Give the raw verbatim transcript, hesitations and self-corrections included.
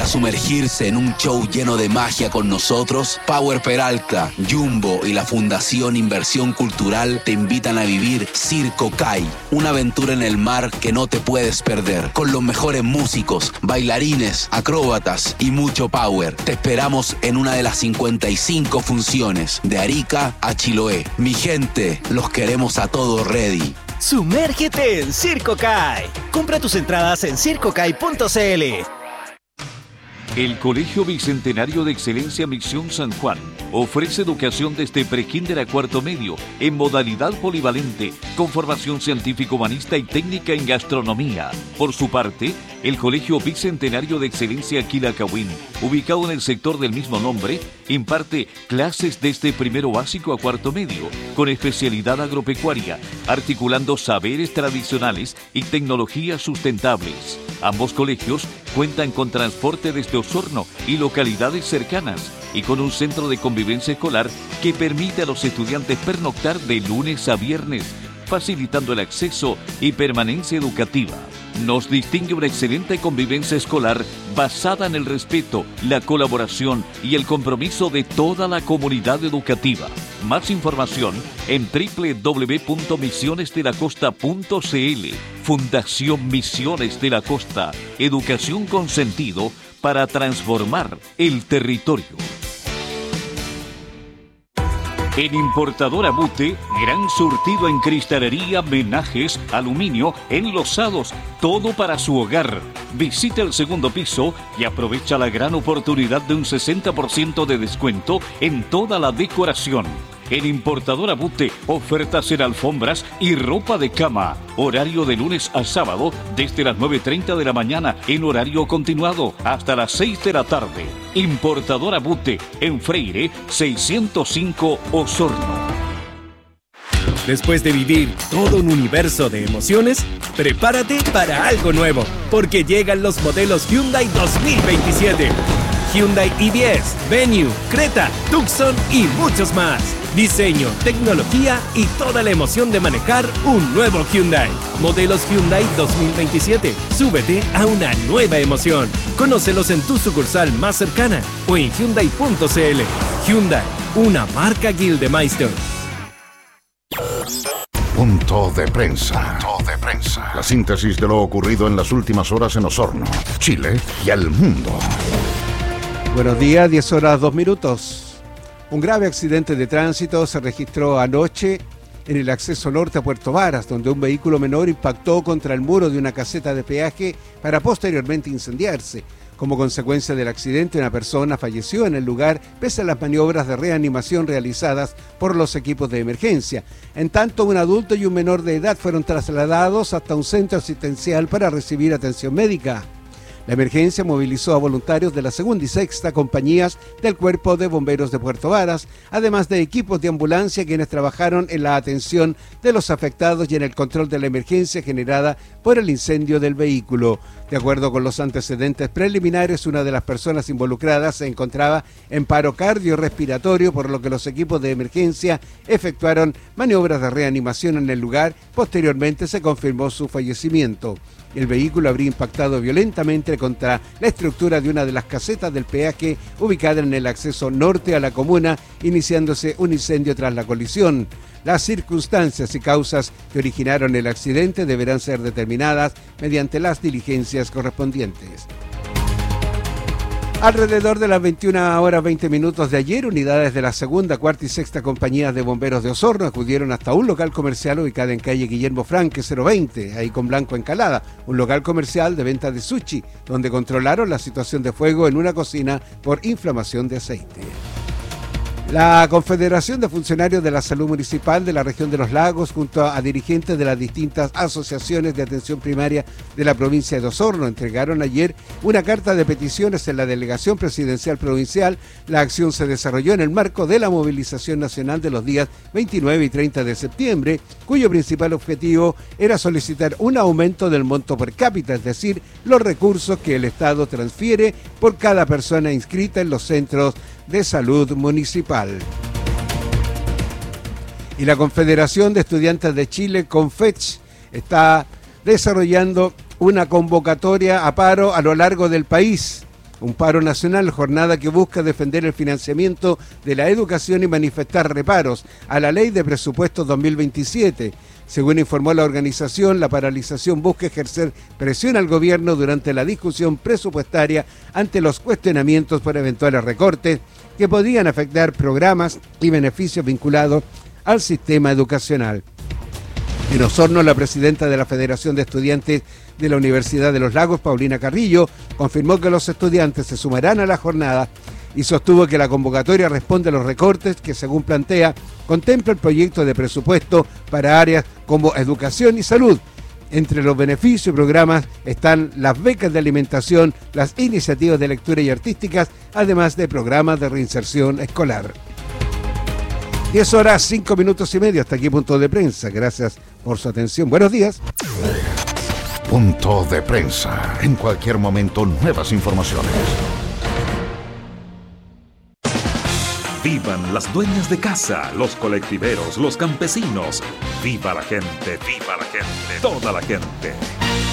para sumergirse en un show lleno de magia con nosotros, Power Peralta, Jumbo y la Fundación Inversión Cultural te invitan a vivir Circo Kai, una aventura en el mar que no te puedes perder, con los mejores músicos, bailarines, acróbatas y mucho power. Te esperamos en una de las cincuenta y cinco funciones, de Arica a Chiloé. Mi gente, los queremos a todos ready. Sumérgete en Circo Kai. Compra tus entradas en circo kai punto c l. El Colegio Bicentenario de Excelencia Misión San Juan ofrece educación desde prekinder a cuarto medio en modalidad polivalente con formación científico-humanista y técnica en gastronomía. Por su parte, el Colegio Bicentenario de Excelencia Quilacawin, ubicado en el sector del mismo nombre, imparte clases desde primero básico a cuarto medio con especialidad agropecuaria, articulando saberes tradicionales y tecnologías sustentables. Ambos colegios cuentan con transporte desde Osorno y localidades cercanas y con un centro de convivencia escolar que permite a los estudiantes pernoctar de lunes a viernes, facilitando el acceso y permanencia educativa. Nos distingue una excelente convivencia escolar basada en el respeto, la colaboración y el compromiso de toda la comunidad educativa. Más información en doble u doble u doble u punto misiones de la costa punto c l. Fundación Misiones de la Costa. Educación con sentido para transformar el territorio. En Importadora Bute, gran surtido en cristalería, menajes, aluminio, enlosados, todo para su hogar. Visita el segundo piso y aprovecha la gran oportunidad de un sesenta por ciento de descuento en toda la decoración. En Importadora Bute, ofertas en alfombras y ropa de cama. Horario de lunes a sábado desde las nueve y media de la mañana en horario continuado hasta las seis de la tarde. Importadora Bute en Freire seiscientos cinco Osorno. Después de vivir todo un universo de emociones, prepárate para algo nuevo, porque llegan los modelos Hyundai dos mil veintisiete. Hyundai i diez, Venue, Creta, Tucson y muchos más. Diseño, tecnología y toda la emoción de manejar un nuevo Hyundai. Modelos Hyundai dos mil veintisiete. Súbete a una nueva emoción. Conócelos en tu sucursal más cercana o en hyundai punto c l. Hyundai, una marca Gildemeister. Punto de prensa. Punto de prensa. La síntesis de lo ocurrido en las últimas horas en Osorno, Chile y el mundo. Buenos días, diez horas dos minutos. Un grave accidente de tránsito se registró anoche en el acceso norte a Puerto Varas, donde un vehículo menor impactó contra el muro de una caseta de peaje para posteriormente incendiarse. Como consecuencia del accidente, una persona falleció en el lugar pese a las maniobras de reanimación realizadas por los equipos de emergencia. En tanto, un adulto y un menor de edad fueron trasladados hasta un centro asistencial para recibir atención médica. La emergencia movilizó a voluntarios de la segunda y sexta compañías del Cuerpo de Bomberos de Puerto Varas, además de equipos de ambulancia quienes trabajaron en la atención de los afectados y en el control de la emergencia generada por el incendio del vehículo. De acuerdo con los antecedentes preliminares, una de las personas involucradas se encontraba en paro cardiorrespiratorio, por lo que los equipos de emergencia efectuaron maniobras de reanimación en el lugar. Posteriormente se confirmó su fallecimiento. El vehículo habría impactado violentamente contra la estructura de una de las casetas del peaje ubicada en el acceso norte a la comuna, iniciándose un incendio tras la colisión. Las circunstancias y causas que originaron el accidente deberán ser determinadas mediante las diligencias correspondientes. Alrededor de las veintiuna horas veinte minutos de ayer, unidades de la segunda, cuarta y sexta compañías de bomberos de Osorno acudieron hasta un local comercial ubicado en calle Guillermo Franque cero veinte, ahí con Blanco Encalada, un local comercial de venta de sushi, donde controlaron la situación de fuego en una cocina por inflamación de aceite. La Confederación de Funcionarios de la Salud Municipal de la Región de los Lagos, junto a dirigentes de las distintas asociaciones de atención primaria de la provincia de Osorno, entregaron ayer una carta de peticiones en la Delegación Presidencial Provincial. La acción se desarrolló en el marco de la movilización nacional de los días veintinueve y treinta de septiembre, cuyo principal objetivo era solicitar un aumento del monto per cápita, es decir, los recursos que el Estado transfiere por cada persona inscrita en los centros de salud municipal. Y la Confederación de Estudiantes de Chile, CONFECH, está desarrollando una convocatoria a paro a lo largo del país. un paro nacional, jornada que busca defender el financiamiento de la educación y manifestar reparos a la Ley de Presupuestos dos mil veintisiete. Según informó la organización, la paralización busca ejercer presión al gobierno durante la discusión presupuestaria ante los cuestionamientos por eventuales recortes que podrían afectar programas y beneficios vinculados al sistema educacional. En Osorno, la presidenta de la Federación de Estudiantes de la Universidad de los Lagos, Paulina Carrillo, confirmó que los estudiantes se sumarán a la jornada y sostuvo que la convocatoria responde a los recortes que, según plantea, contempla el proyecto de presupuesto para áreas como educación y salud. Entre los beneficios y programas están las becas de alimentación, las iniciativas de lectura y artísticas, además de programas de reinserción escolar. diez horas, cinco minutos y medio. Hasta aquí Punto de Prensa. Gracias por su atención. Buenos días. Punto de Prensa. En cualquier momento, nuevas informaciones. Vivan las dueñas de casa, los colectiveros, los campesinos. Viva la gente, viva la gente, toda la gente.